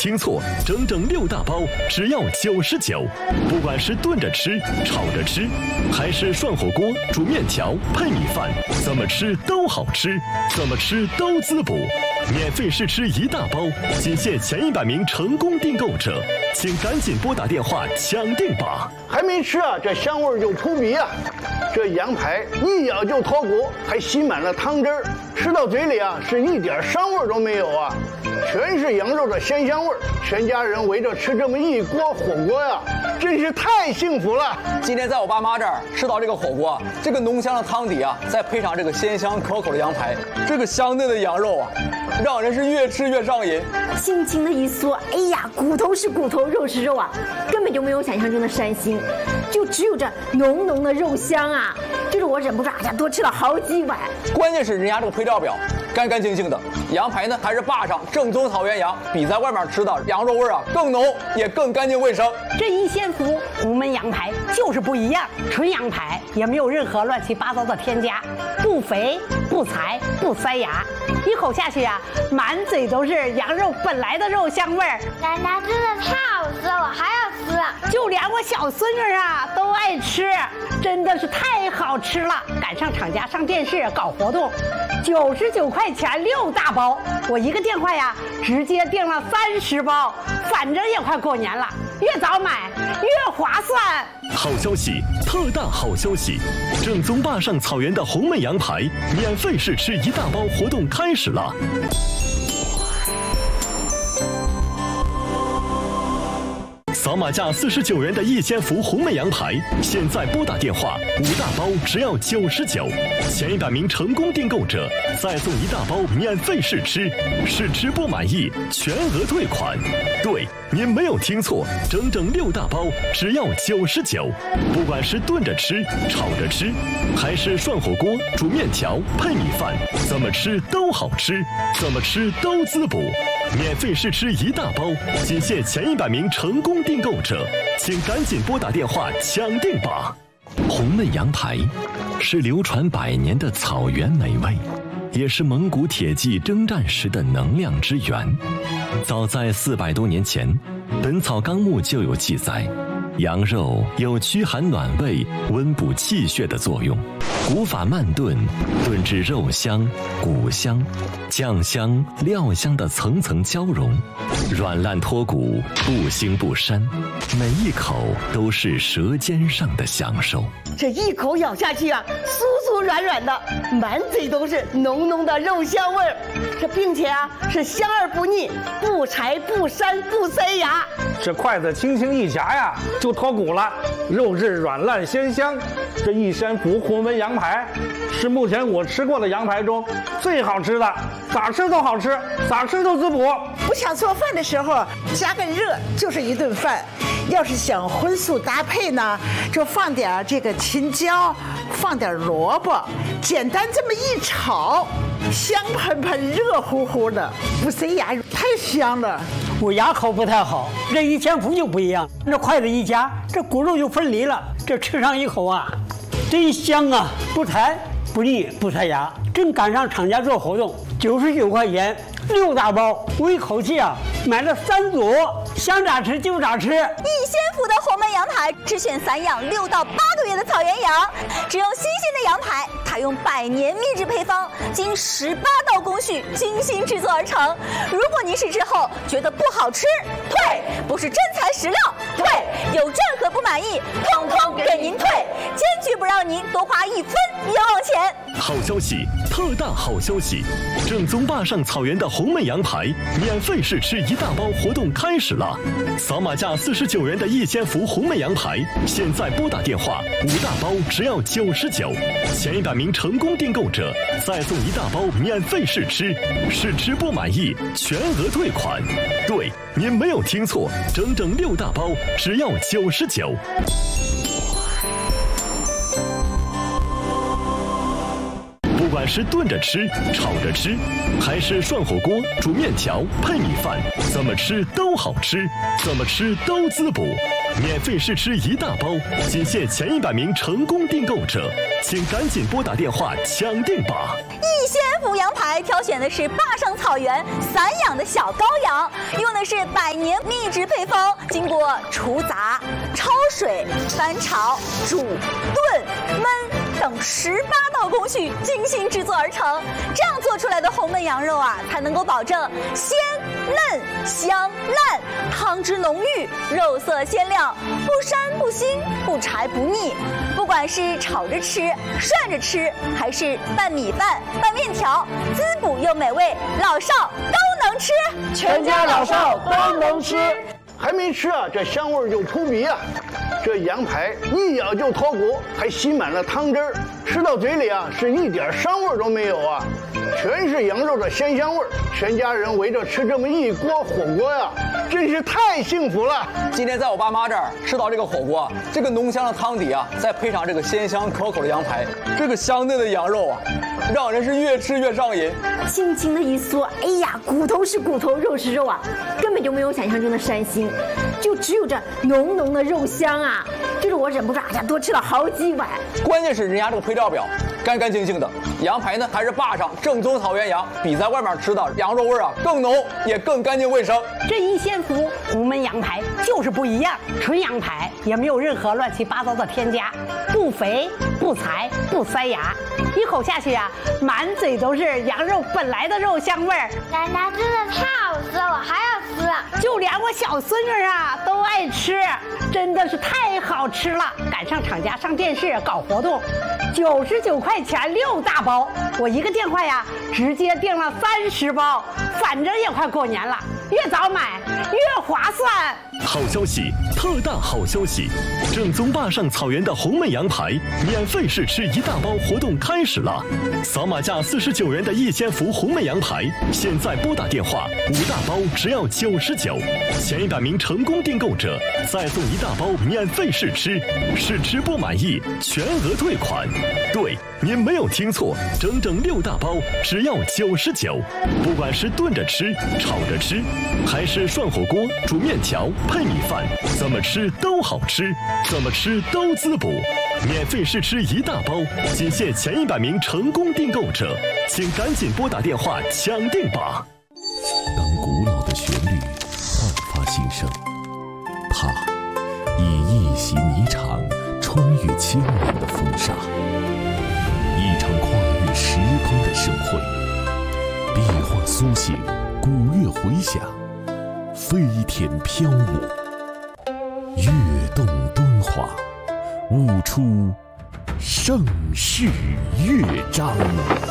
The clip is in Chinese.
听错，整整6大包，只要99。不管是炖着吃、炒着吃，还是涮火锅、煮面条、配米饭，怎么吃都好吃，怎么吃都滋补。免费试吃1大包，仅限前100名成功订购者，请赶紧拨打电话抢订吧！ 还没吃啊，这香味就扑鼻啊！这羊排一咬就脱骨，还吸满了汤汁儿，吃到嘴里啊是一点膻味都没有啊，全是羊肉的鲜香味儿。全家人围着吃这么一锅火锅呀，真是太幸福了！ 今天在我爸妈这儿吃到这个火锅，这个浓香的汤底啊，再配上这个鲜香可口的羊排，这个香嫩的羊肉啊，让人是越吃越上瘾。 轻轻的一嗦，哎呀，骨头是骨头，肉是肉啊，根本就没有想象中的膻腥，就只有这浓浓的肉香啊，就是我忍不住多吃了好几碗。 关键是人家这个配料表干干净净的，羊排呢还是坝上正宗草原羊，比在外面吃的羊肉味啊更浓，也更干净卫生。 这一线福洪焖羊排就是不一样，纯羊排也没有任何乱七八糟的添加，不肥不柴不塞牙，一口下去啊，满嘴都是羊肉本来的肉香味儿。 奶奶真的太好吃了，我还要吃啊！ 就连我小孙女啊都爱吃，真的是太好吃了。赶上厂家上电视搞活动，99块钱6大包，我一个电话呀，直接订了30包，反正也快过年了，越早买越划算。 好消息，特大好消息！正宗坝上草原的洪焖羊排免费试吃1大包活动开始了。扫码价49元的1000福洪焖羊排，现在拨打电话，5大包只要99，前100名成功订购者再送1大包免费试吃，试吃不满意全额退款。对，您没有听错，整整6大包只要99。不管是炖着吃、炒着吃，还是涮火锅、煮面条、配米饭，怎么吃都好吃，怎么吃都滋补。免费试吃1大包，仅限前100名成功订购者，请赶紧拨打电话抢订吧！洪焖羊排是流传100年的草原美味，也是蒙古铁骑征战时的能量之源。早在400多年前，《本草纲目》就有记载，羊肉有驱寒暖胃、温补气血的作用。古法慢炖，炖至肉香、骨香、酱香、料香的层层交融，软烂脱骨，不腥不膻，每一口都是舌尖上的享受。 这一口咬下去啊，酥酥软软的，满嘴都是浓浓的肉香味儿。这并且啊是香而不腻，不柴不膻不塞牙。 这筷子轻轻一夹呀，就脱骨了，肉质软烂鲜香。这1000福洪焖羊排是目前我吃过的羊排中最好吃的，咋吃都好吃，咋吃都滋补。 不想做饭的时候加个热就是一顿饭。要是想荤素搭配呢，就放点这个青椒，放点萝卜，简单这么一炒，香喷喷、热乎乎的，不塞牙，太香了。 我牙口不太好，这1000福就不一样，这筷子一夹，这骨肉就分离了，这吃上一口啊，真香啊，不柴不腻不塞牙。正赶上厂家做活动，99块钱6大包，我一口气啊买了3组，想咋吃就咋吃。 1000福的洪焖羊排，只选散养6到8个月的草原羊，只用新鲜的羊排，采用100年秘制配方，经18道工序精心制作而成。如果您试吃后觉得不好吃，退，不是真材实料，退，有任何不满意，通通给您退，坚决不让您多花1分冤枉钱。 好消息，特大好消息！正宗坝上草原的洪焖羊排免费试吃1大包活动开始了。扫码价49元的1000福洪焖羊排，现在拨打电话，5大包只要99，前100名成功订购者再送1大包免费试吃，试吃不满意全额退款。对，您没有听错，整整6大包只要99。不管是炖着吃、炒着吃，还是涮火锅、煮面条、配米饭，怎么吃都好吃，怎么吃都滋补。 免费试吃1大包，仅限前100名成功订购者，请赶紧拨打电话抢定吧！ 逸仙福羊排挑选的是坝上草原散养的小羔羊，用的是100年秘制配方，经过除杂、焯水、翻炒、煮、炖、焖等18道工序精心制作而成。这样做出来的红焖羊肉啊，才能够保证鲜嫩香烂，汤汁浓郁，肉色鲜亮，不膻不腥，不柴不腻。不管是炒着吃、涮着吃，还是拌米饭、拌面条，滋补又美味，老少都能吃， 全家老少都能吃。还没吃啊，这香味就扑鼻啊！这羊排一咬就脱骨，还吸满了汤汁儿，吃到嘴里啊是一点膻味都没有啊，全是羊肉的鲜香味儿。全家人围着吃这么一锅火锅呀，真是太幸福了。 今天在我爸妈这儿吃到这个火锅，这个浓香的汤底啊，再配上这个鲜香可口的羊排，这个香嫩的羊肉啊，让人是越吃越上瘾。 轻轻的一嗦，哎呀，骨头是骨头，肉是肉啊，根本就没有想象中的膻腥，就只有这浓浓的肉香啊，就是我忍不住多吃了好几碗。 关键是人家这个配料表干干净净的，羊排呢还是坝上正宗草原羊，比在外面吃的羊肉味啊更浓，也更干净卫生。 这逸仙福红焖羊排就是不一样，纯羊排也没有任何乱七八糟的添加，不肥不柴不塞牙，一口下去啊，满嘴都是羊肉本来的肉香味儿。 奶奶真的太好吃了，我还要吃啊！ 就连我小孙女啊都爱吃，真的是太好吃了。赶上厂家上电视搞活动，99块钱6大包，我一个电话呀，直接订了30包，反正也快过年了，越早买越划算。 好消息，特大好消息！正宗坝上草原的红焖羊排免费试吃1大包活动开始了，扫码价49元的逸仙福红焖羊排，现在拨打电话，5大包只要99，前100名成功订购者再送1大包免费试吃，试吃不满意全额退款。对，您没有听错，整整6大包只要99，不管是炖着吃、炒着吃，还是涮火锅、煮面条、配米饭，怎么吃都好吃，怎么吃都滋补。免费试吃1大包，仅限前100名成功订购者，请赶紧拨打电话抢定吧。 当古老的旋律焕发新生，它以一袭霓裳穿越千年的风沙，一场跨越时空的盛会，壁画苏醒，古乐回响，飞天飘舞，跃动敦煌，舞出盛世乐章。